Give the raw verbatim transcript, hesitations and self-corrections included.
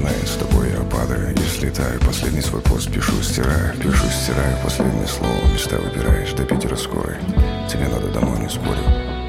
начинает с тобой, я падаю и слетаю. Последний свой пост пишу, стираю, пишу, стираю. Последнее слово, места выбираешь, до Питера скорой. Тебе надо домой, не спорю.